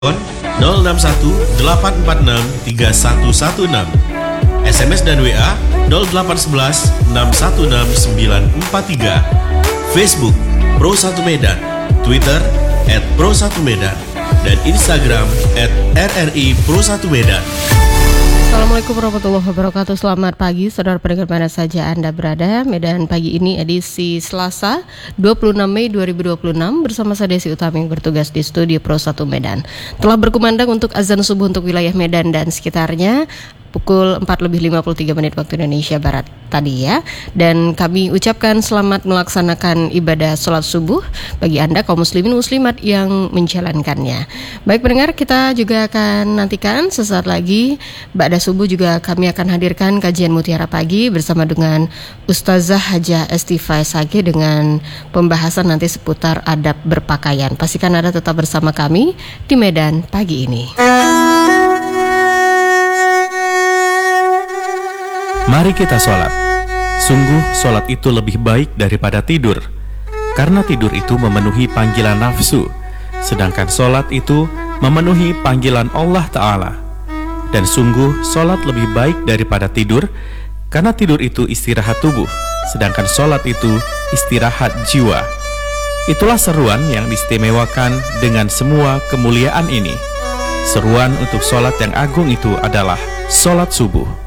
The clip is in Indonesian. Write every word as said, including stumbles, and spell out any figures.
nol enam satu delapan empat enam tiga satu satu enam, S M S dan W A nol delapan satu satu enam satu enam sembilan empat tiga, Facebook Pro satu Medan, Twitter et pro satu medan, dan Instagram et r r i pro satu medan. Assalamualaikum warahmatullahi wabarakatuh. Selamat pagi saudara pendengar mana saja Anda berada. Medan pagi ini edisi Selasa dua puluh enam Mei dua ribu dua puluh enam bersama saya Desi Utami yang bertugas di studio Pro satu Medan. Telah berkumandang untuk azan subuh untuk wilayah Medan dan sekitarnya pukul empat lebih lima puluh tiga menit waktu Indonesia Barat tadi ya. Dan kami ucapkan selamat melaksanakan ibadah sholat subuh bagi Anda kaum muslimin muslimat yang menjalankannya. Baik pendengar, kita juga akan nantikan sesaat lagi ba'da subuh juga kami akan hadirkan kajian Mutiara Pagi bersama dengan Ustazah Hajah Estifai Sage dengan pembahasan nanti seputar adab berpakaian. Pastikan Anda tetap bersama kami di Medan pagi ini. Mari kita sholat. Sungguh sholat itu lebih baik daripada tidur, karena tidur itu memenuhi panggilan nafsu, sedangkan sholat itu memenuhi panggilan Allah Ta'ala. Dan sungguh sholat lebih baik daripada tidur, karena tidur itu istirahat tubuh, sedangkan sholat itu istirahat jiwa. Itulah seruan yang diistimewakan dengan semua kemuliaan ini. Seruan untuk sholat yang agung itu adalah sholat subuh.